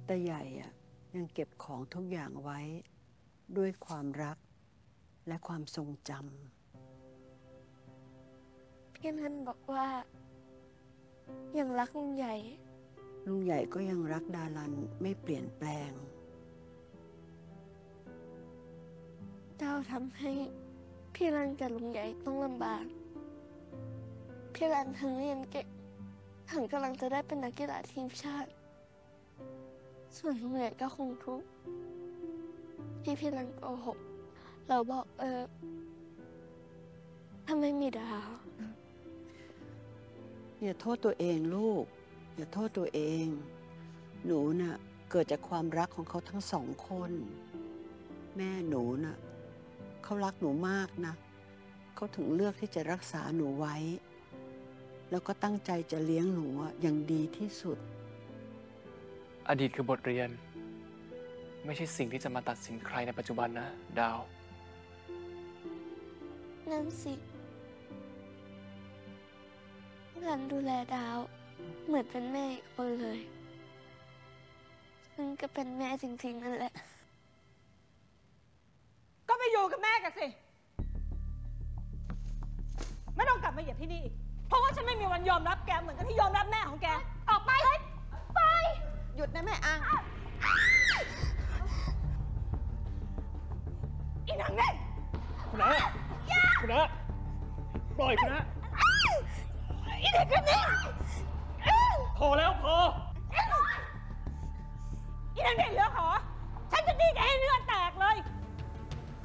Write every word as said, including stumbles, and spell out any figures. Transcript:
แต่ใหญ่อะยังเก็บของทุกอย่างไว้ด้วยความรักและความทรงจำพี่นันบอกว่ายังรักลุงใหญ่ำลุงใหญ่ก็ยังรักดารันไม่เปลี่ยนแปลงเจ้าทำให้พี่รันกับลุงใหญ่ต้องลำบากพี่รันทั้งเรียนเก่งทั้งกำลังจะได้เป็นนักกีฬาทีมชาติส่วนลุงใหญ่ก็คงทุกข์ที่พี่รันโกหกเราบอกเออถ้าไม่มีดาวอย่าโทษตัวเองลูกอย่าโทษตัวเองหนูน่ะเกิดจากความรักของเขาทั้งสองคนแม่หนูน่ะเขารักหนูมากนะเขาถึงเลือกที่จะรักษาหนูไว้แล้วก็ตั้งใจจะเลี้ยงหนูอย่างดีที่สุดอดีตคือบทเรียนไม่ใช่สิ่งที่จะมาตัดสินใครในปัจจุบันนะดาวนั่นสิรันดูแลดาวเหมือนเป็นแม่อีกคนเลยซึ่งก็เป็นแม่จริงๆนั่นแหละก็ไปอยู่กับแม่กันสิไม่ต้องกลับมาเหยียบที่นี่อีกเพราะว่าฉันไม่มีวันยอมรับแกเหมือนกับที่ยอมรับแม่ของแกออกไปไปหยุดนะแม่อังอีนางเน่คุณน้าคุณน้าปล่อยคุณน้าอีเด็กคนนี้พอแล้วพออีนางเน่เหลือขอฉันจะตีแกให้เลือดแตกเลย